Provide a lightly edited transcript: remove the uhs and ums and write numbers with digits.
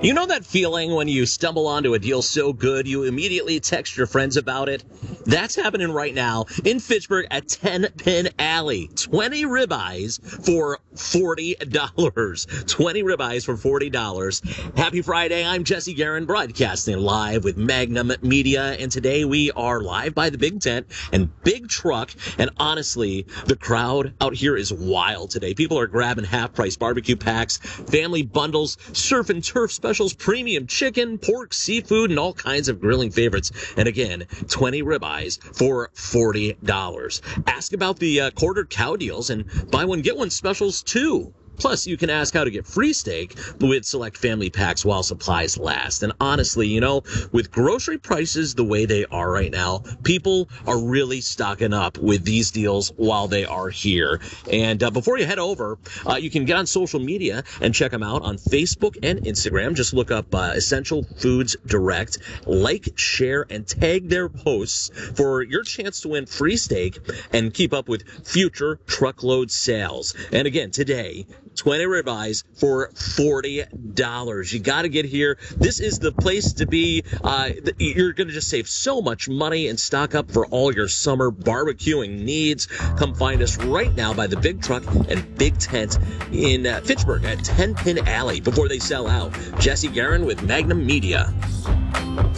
You know that feeling when you stumble onto a deal so good you immediately text your friends about it? That's happening right now in Fitchburg at 10 Pin Alley. 20 ribeyes for $40. 20 ribeyes for $40. Happy Friday. I'm Jesse Guerin, broadcasting live with Magnum Media, and today we are live by the Big Tent and Big Truck, and honestly, the crowd out here is wild today. People are grabbing half-price barbecue packs, family bundles, surf and turf specials, premium chicken, pork, seafood, and all kinds of grilling favorites. And again, 20 ribeyes for $40. Ask about the quartered cow deals and buy one, get one specials too. Plus, you can ask how to get free steak with select family packs while supplies last. And honestly, you know, with grocery prices the way they are right now, people are really stocking up with these deals while they are here. And before you head over, you can get on social media and check them out on Facebook and Instagram. Just look up Essential Foods Direct. Like, share, and tag their posts for your chance to win free steak and keep up with future truckload sales. And again, today, 20 ribeyes for $40. You got to get here. This is the place to be. You're going to just save so much money and stock up for all your summer barbecuing needs. Come find us right now by the Big Truck and Big Tent in Fitchburg at 10 Pin Alley before they sell out. Jesse Guerin with Magnum Media.